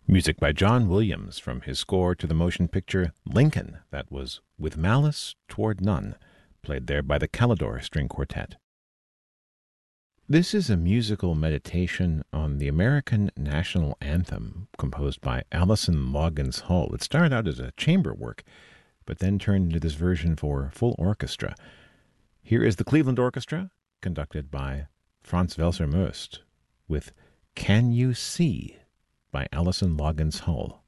Music by John Williams from his score to the motion picture Lincoln, that was With Malice Toward None, played there by the Calidore String Quartet. This is a musical meditation on the American national anthem composed by Allison Loggins Hull. It started out as a chamber work, but then turned into this version for full orchestra. Here is the Cleveland Orchestra, conducted by Franz Welser-Möst, with Can You See by Allison Loggins Hull.